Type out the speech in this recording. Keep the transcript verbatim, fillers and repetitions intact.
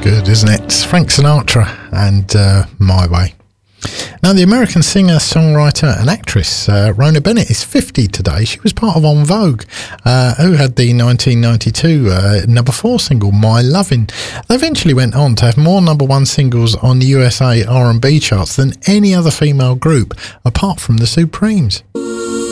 Good, isn't it? It's Frank Sinatra and uh, My Way. Now, the American singer, songwriter and actress uh, Rhona Bennett is fifty today. She was part of En Vogue, uh, who had the nineteen ninety-two uh, number four single, My Lovin'. They eventually went on to have more number one singles on the U S A R and B charts than any other female group, apart from the Supremes.